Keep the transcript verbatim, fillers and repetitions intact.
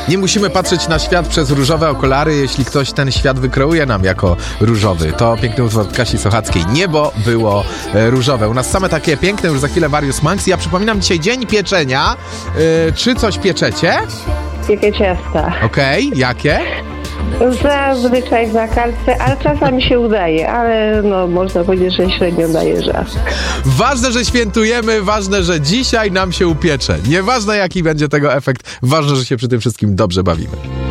Nie musimy patrzeć na świat przez różowe okulary, jeśli ktoś ten świat wykreuje nam jako różowy. To piękny utwór Kasi Sochackiej. Niebo było e, różowe. U nas same takie piękne, już za chwilę Warius Manx. Ja przypominam, dzisiaj dzień pieczenia. E, czy coś pieczecie? Jakie ciasta? Okej, okay. Jakie? Zazwyczaj na kartce, ale czasami się udaje, ale no można powiedzieć, że średnio daje rzadko. Ważne, że świętujemy, ważne, że dzisiaj nam się upiecze. Nieważne, jaki będzie tego efekt, ważne, że się przy tym wszystkim dobrze bawimy.